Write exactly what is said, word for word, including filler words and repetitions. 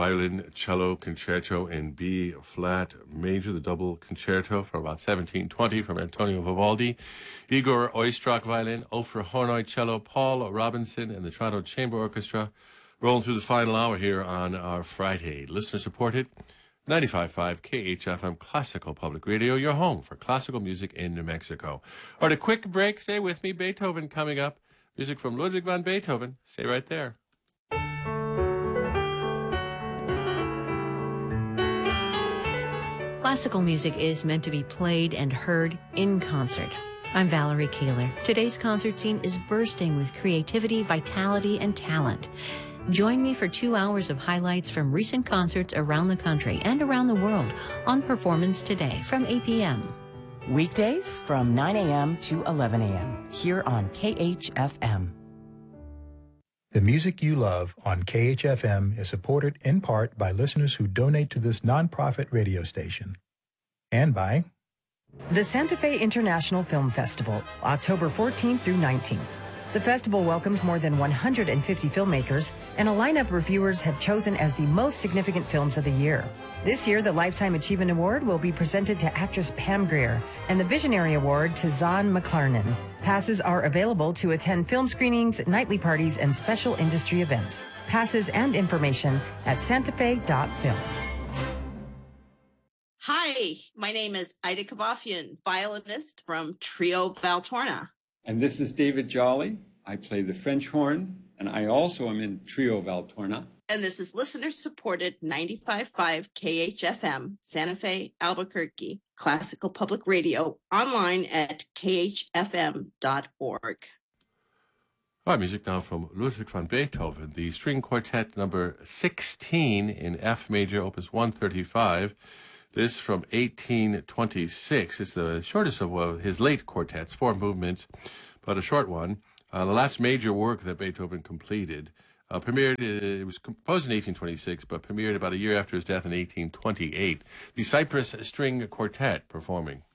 violin, cello concerto in B flat major, the double concerto from about seventeen twenty from Antonio Vivaldi. Igor Oistrakh violin, Ofer Hornoy cello, Paul Robinson and the Toronto Chamber Orchestra. Rolling through the final hour here on our Friday. Listener supported, ninety-five point five K H F M Classical Public Radio, your home for classical music in New Mexico. All right, a quick break. Stay with me. Beethoven coming up. Music from Ludwig van Beethoven. Stay right there. Classical music is meant to be played and heard in concert. I'm Valerie Kaler. Today's concert scene is bursting with creativity, vitality, and talent. Join me for two hours of highlights from recent concerts around the country and around the world on Performance Today from eight p.m. Weekdays from nine a.m. to eleven a.m. here on K H F M. The music you love on K H F M is supported in part by listeners who donate to this nonprofit radio station. And by the Santa Fe International Film Festival, October fourteenth through nineteenth. The festival welcomes more than one hundred fifty filmmakers, and a lineup reviewers have chosen as the most significant films of the year. This year, the Lifetime Achievement Award will be presented to actress Pam Grier, and the Visionary Award to Zahn McClarnon. Passes are available to attend film screenings, nightly parties, and special industry events. Passes and information at santafe dot film. Hi, my name is Ida Kavafian, violinist from Trio Valtorna. And this is David Jolly. I play the French horn, and I also am in Trio Valtorna. And this is listener-supported ninety-five point five K H F M, Santa Fe, Albuquerque, Classical Public Radio, online at k h f m dot org. All right, music now from Ludwig van Beethoven, the string quartet number sixteen in F major, opus one thirty-five. This from eighteen twenty-six. It's the shortest of uh, his late quartets, four movements, but a short one. Uh, the last major work that Beethoven completed. Uh, premiered, it was composed in eighteen twenty-six, but premiered about a year after his death in eighteen twenty-eight. The Cypress String Quartet performing.